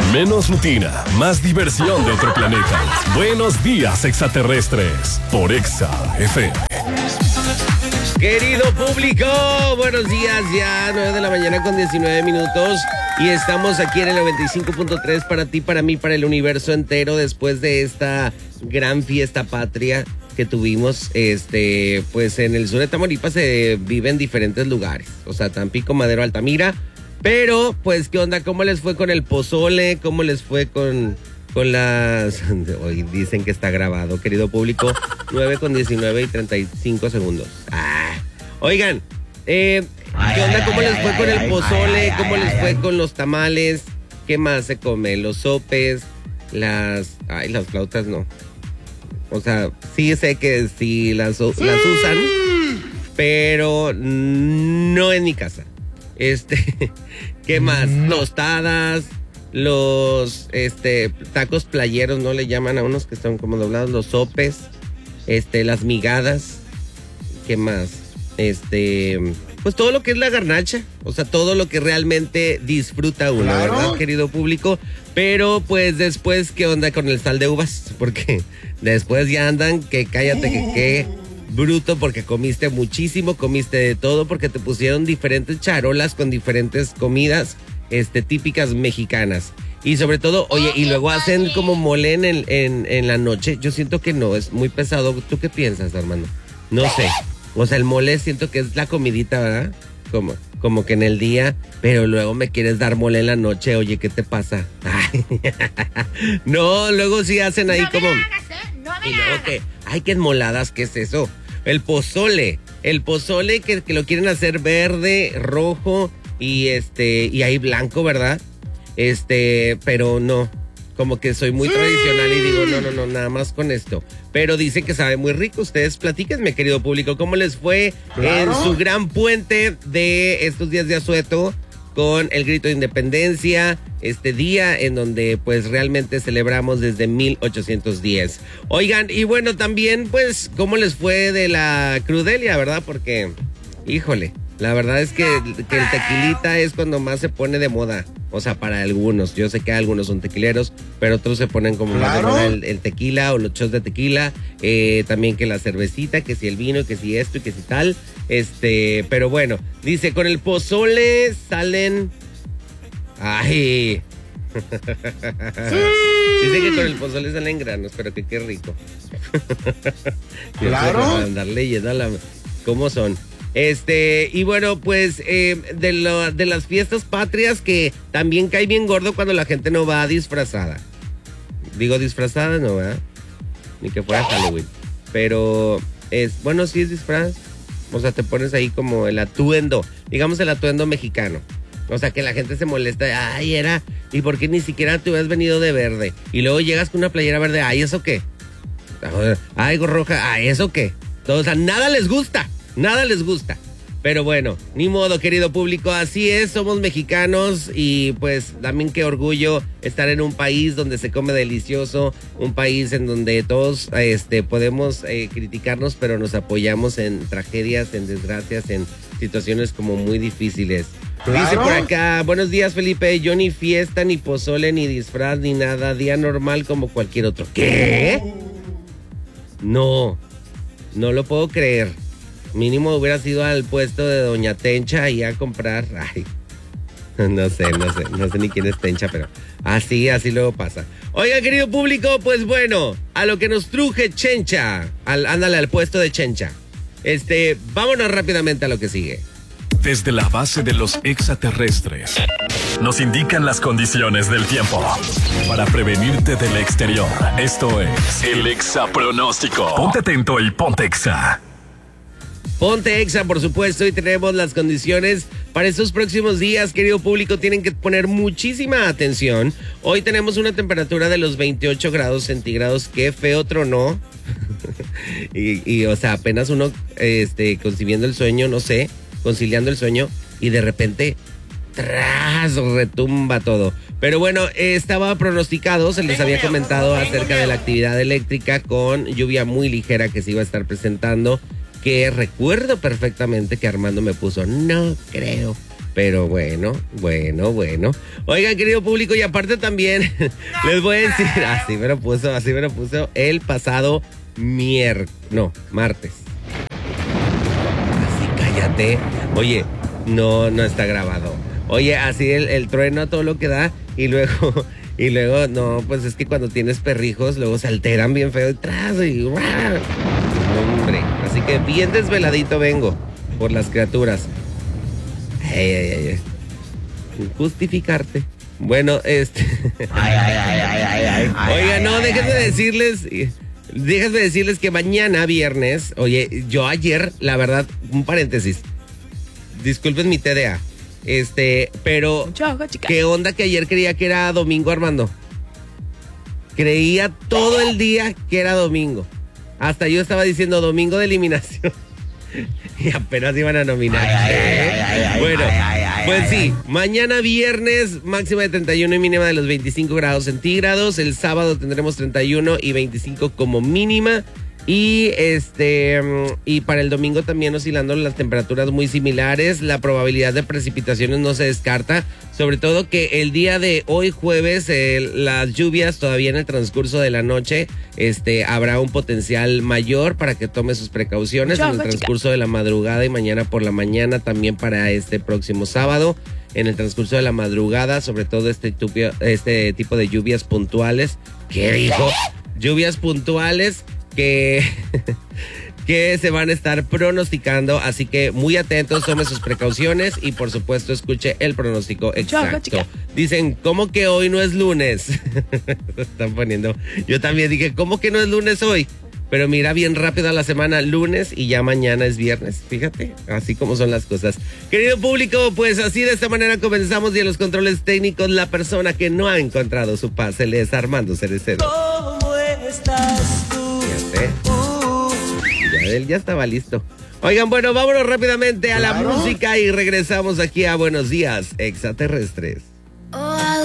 Menos rutina, más diversión de otro planeta. Buenos días, extraterrestres. Por Exa FM. Querido público, buenos días, ya 9 de la mañana con 19 minutos y estamos aquí en el 95.3 para ti, para mí, para el universo entero después de esta gran fiesta patria que tuvimos, pues en el sur de Tamaulipas se vive en diferentes lugares, o sea, Tampico, Madero, Altamira, pero pues ¿qué onda? ¿Cómo les fue con el pozole? ¿Cómo les fue con las... Hoy dicen que está grabado, querido público, 9 con 19 y 35 segundos. Oigan, ¿qué onda? ¿Cómo les fue con el pozole? ¿Cómo les fue con los tamales? ¿Qué más se come? Los sopes, las flautas no. O sea, sí sé que sí las usan, pero no en mi casa. ¿Qué más? Tostadas, los tacos playeros, ¿no le llaman a unos que son como doblados? Los sopes, las migadas, ¿qué más? Pues todo lo que es la garnacha, o sea, todo lo que realmente disfruta uno, claro, ¿verdad, querido público? Pero pues después, ¿qué onda con el sal de uvas? Porque después ya andan que cállate, que qué bruto, porque comiste muchísimo, comiste de todo, porque te pusieron diferentes charolas con diferentes comidas, típicas mexicanas. Y sobre todo, oye, y luego hacen como mole en la noche. Yo siento que no, es muy pesado. ¿Tú qué piensas, Armando? No sé. O sea, el mole siento que es la comidita, ¿verdad? Como que en el día, pero luego me quieres dar mole en la noche. Oye, ¿qué te pasa? Ay. No, luego sí hacen ahí como... Y luego que, ay, qué enmoladas, ¿qué es eso? El pozole que lo quieren hacer verde, rojo y ahí blanco, ¿verdad? Pero no, como que soy muy tradicional y digo, no, nada más con esto. Pero dice que sabe muy rico. Ustedes platíquenme, querido público, ¿cómo les fue en su gran puente de estos días de asueto con el grito de independencia, este día en donde pues realmente celebramos desde 1810? Oigan, y bueno, también pues, ¿cómo les fue de la crudelia, verdad? Porque, híjole, la verdad es que el tequilita es cuando más se pone de moda. O sea, para algunos. Yo sé que algunos son tequileros, pero otros se ponen como más de moda el tequila o los shots de tequila. También que la cervecita, que si el vino, que si esto y que si tal. Pero bueno, dice, con el pozole salen... ¡Ay! Dice que con el pozole salen granos, pero que qué rico. Claro. Andar leyendo cómo son. Y bueno, pues de las fiestas patrias que también cae bien gordo cuando la gente no va disfrazada. Digo disfrazada, no, ¿verdad? Ni que fuera Halloween. Pero bueno, sí es disfraz. O sea, te pones ahí como el atuendo, digamos el atuendo mexicano. O sea, que la gente se molesta. Ay, ¿y por qué ni siquiera te hubieras venido de verde? Y luego llegas con una playera verde. Ay, ¿eso qué? Ay, roja. Ay, ¿eso qué? O sea, nada les gusta. Pero bueno, ni modo, querido público, así es, somos mexicanos y pues también qué orgullo estar en un país donde se come delicioso, un país en donde todos podemos criticarnos, pero nos apoyamos en tragedias, en desgracias, en situaciones como muy difíciles. ¿Claro? Dice por acá, buenos días, Felipe, yo ni fiesta, ni pozole, ni disfraz, ni nada, día normal como cualquier otro. ¿Qué? No lo puedo creer. Mínimo hubieras ido al puesto de Doña Tencha y a comprar. Ay, no sé ni quién es Tencha, pero así luego pasa. Oiga, querido público, pues bueno, a lo que nos truje Chencha. Ándale al puesto de Chencha. Vámonos rápidamente a lo que sigue. Desde la base de los extraterrestres nos indican las condiciones del tiempo para prevenirte del exterior. Esto es el Exapronóstico. Ponte atento y ponte Exa. Ponte Exa, por supuesto, y tenemos las condiciones para estos próximos días, querido público. Tienen que poner muchísima atención. Hoy tenemos una temperatura de los 28 grados centígrados. Qué feo tronó. y o sea, apenas uno conciliando el sueño, y de repente retumba todo. Pero bueno, estaba pronosticado, se les había comentado acerca de la actividad eléctrica con lluvia muy ligera que se iba a estar presentando, que recuerdo perfectamente que Armando me puso, no creo, Pero bueno. Oigan, querido público, y aparte también les voy a decir, así me lo puso el pasado martes. Así cállate. Oye, no está grabado. Oye, así el trueno, todo lo que da, y luego, no, pues es que cuando tienes perrijos, luego se alteran bien feo detrás y hombre, así que bien desveladito vengo por las criaturas. Ay. Justificarte. Bueno, Oiga, no, déjenme decirles que mañana viernes, oye, yo ayer, la verdad, un paréntesis, disculpen mi TDA, pero ¿qué onda que ayer creía que era domingo, Armando? Creía todo el día que era domingo. Hasta yo estaba diciendo domingo de eliminación. Y apenas iban a nominar. Bueno, pues sí, mañana viernes máxima de 31 y mínima de los 25 grados centígrados. El sábado tendremos 31 y 25 como mínima. Y y para el domingo también oscilando las temperaturas muy similares. La probabilidad de precipitaciones no se descarta. Sobre todo que el día de hoy jueves, las lluvias todavía en el transcurso de la noche, habrá un potencial mayor para que tome sus precauciones en el transcurso de la madrugada y mañana por la mañana también para este próximo sábado. En el transcurso de la madrugada, sobre todo este tipo de lluvias puntuales. ¿Qué dijo? Lluvias puntuales que se van a estar pronosticando, así que muy atentos, tome sus precauciones y por supuesto escuche el pronóstico exacto. Dicen, ¿cómo que hoy no es lunes? Están poniendo, yo también dije, ¿cómo que no es lunes hoy? Pero mira bien rápido a la semana, lunes y ya mañana es viernes, fíjate, así como son las cosas. Querido público, pues así de esta manera comenzamos y en los controles técnicos la persona que no ha encontrado su paz, él es Armando Cerecero. ¿Cómo estás tú? Ya estaba listo. Oigan, bueno, vámonos rápidamente a la música y regresamos aquí a Buenos Días, Extraterrestres.